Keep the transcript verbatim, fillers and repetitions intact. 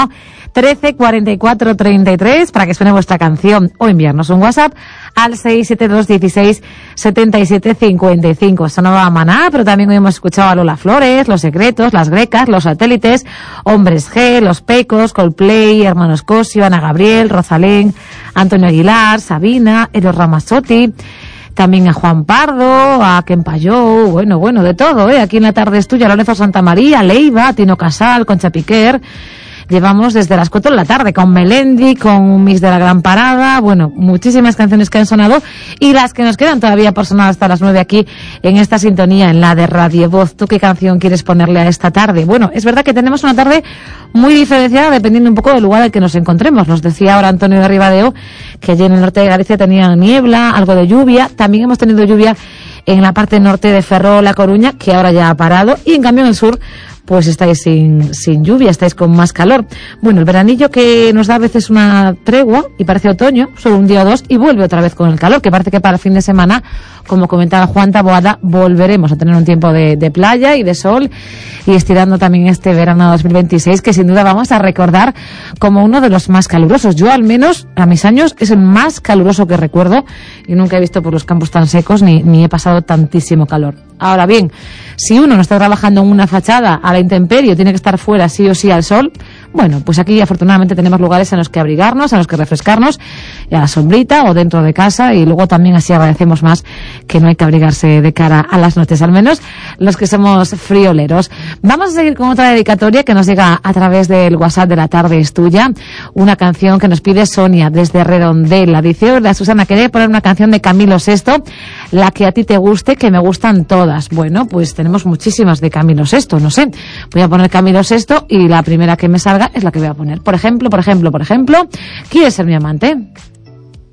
uno, trece, cuarenta y cuatro, treinta y tres para que suene vuestra canción o enviarnos un WhatsApp al seis siete dos, dieciséis, setenta y siete, cincuenta y cinco. Sonaba Maná, pero también hoy hemos escuchado a Lola Flores, Los Secretos, Las Grecas, Los Satélites, Hombres G, Los Pecos, Coldplay, Hermanos Cosio, Ana Gabriel, Rosalén, Antonio Aguilar, Sabina, Eros Ramazzotti, también a Juan Pardo, a Ken Payou, bueno, bueno, de todo, ¿eh? Aquí en la tarde es tuya, Lorenzo Santamaría, Leiva, Tino Casal, Concha Piquer. Llevamos desde las cuatro de la tarde con Melendi, con un mix de la Gran Parada, bueno, muchísimas canciones que han sonado y las que nos quedan todavía por sonar hasta las nueve aquí en esta sintonía, en la de Radio Voz. ¿Tú qué canción quieres ponerle a esta tarde? Bueno, es verdad que tenemos una tarde muy diferenciada dependiendo un poco del lugar en el que nos encontremos. Nos decía ahora Antonio de Ribadeo que allí en el norte de Galicia tenía niebla, algo de lluvia. También hemos tenido lluvia en la parte norte de Ferrol, La Coruña, que ahora ya ha parado, y en cambio en el sur pues estáis sin, sin lluvia, estáis con más calor. Bueno, el veranillo que nos da a veces una tregua y parece otoño, solo un día o dos, y vuelve otra vez con el calor, que parece que para el fin de semana, como comentaba Juan Taboada, volveremos a tener un tiempo de, de playa y de sol, y estirando también este verano dos mil veintiséis, que sin duda vamos a recordar como uno de los más calurosos. Yo, al menos, a mis años, es el más caluroso que recuerdo, y nunca he visto por los campos tan secos, ni, ni he pasado tantísimo calor. Ahora bien, si uno no está trabajando en una fachada a la intemperie, tiene que estar fuera sí o sí al sol, bueno, pues aquí afortunadamente tenemos lugares en los que abrigarnos, en los que refrescarnos, a la sombrita o dentro de casa, y luego también así agradecemos más que no hay que abrigarse de cara a las noches, al menos los que somos frioleros. Vamos a seguir con otra dedicatoria que nos llega a través del WhatsApp de La Tarde es Tuya, una canción que nos pide Sonia desde Redondela. Dice: hola Susana, quería poner una canción de Camilo Sesto, la que a ti te guste, que me gustan todas. Bueno, pues tenemos muchísimas de Camilo Sesto, no sé, voy a poner Camilo Sesto y la primera que me salga es la que voy a poner. Por ejemplo, por ejemplo, por ejemplo, ¿Quieres ser mi amante?